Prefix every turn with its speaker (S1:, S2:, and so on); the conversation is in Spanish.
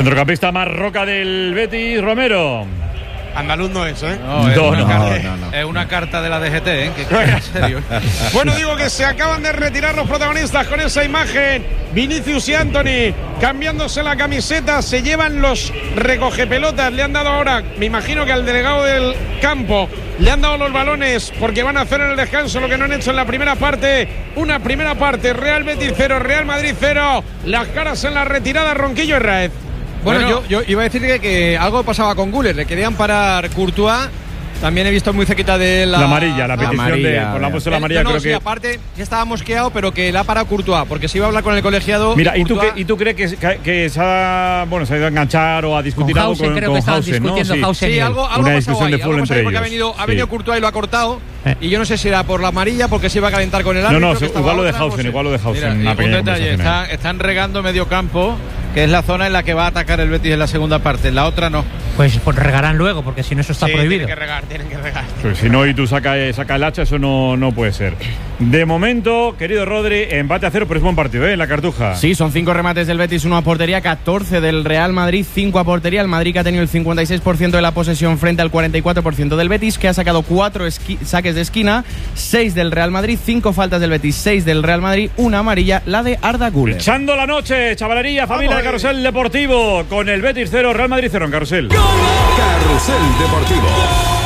S1: Centrocampista más roca del Betis, Romero.
S2: Andaluz no es, ¿eh?
S3: No.
S4: Es una carta de la DGT, ¿eh? En serio.
S2: Bueno, digo que se acaban de retirar los protagonistas con esa imagen. Vinicius y Antony cambiándose la camiseta, se llevan los recogepelotas. Le han dado ahora, me imagino que al delegado del campo, le han dado los balones porque van a hacer en el descanso lo que no han hecho en la primera parte. Una primera parte, Real Betis 0, Real Madrid 0. Las caras en la retirada, Ronquillo y Raez.
S3: Bueno, yo iba a decir que algo pasaba con Güler, le querían parar Courtois. También he visto muy cerquita de la
S1: amarilla, la petición
S5: amarilla,
S1: de. Por la puesto la amarilla, creo
S3: sí,
S1: que.
S3: aparte, ya estaba mosqueado, pero que la ha parado Courtois, porque se iba a hablar con el colegiado.
S1: Mira,
S3: Courtois...
S1: ¿y tú crees que se ha ido a enganchar o a discutir algo con
S6: creo que estaban
S1: Hausen,
S6: discutiendo,
S1: ¿no?
S6: Hausen.
S3: Sí, algo
S1: Una
S3: ha pasado
S1: discusión
S3: ahí,
S1: de fútbol entre
S3: porque
S1: ellos.
S3: ha venido Courtois y lo ha cortado. Y yo no sé si era por la amarilla, porque se iba a calentar con el árbitro.
S1: Igual lo de Hausen, igual lo de Hausen.
S4: Mira, y un detalle, están regando medio campo, que es la zona en la que va a atacar el Betis en la segunda parte. En la otra no.
S6: Pues regarán luego, porque si no eso está prohibido.
S2: Tienen que regar.
S1: Pues si no y tú saca el hacha, eso no puede ser. De momento, querido Rodri, empate a 0, pero es buen partido, en la Cartuja.
S5: Sí, son 5 remates del Betis, 1 a portería, 14 del Real Madrid, 5 a portería. El Madrid que ha tenido el 56% de la posesión frente al 44% del Betis, que ha sacado 4 saques de esquina, 6 del Real Madrid, 5 faltas del Betis, 6 del Real Madrid, 1 amarilla, la de Arda Güler.
S1: Echando la noche, chavalería, familia de Carrusel Deportivo, con el Betis 0, Real Madrid 0 en Carrusel.
S7: Carrusel Deportivo.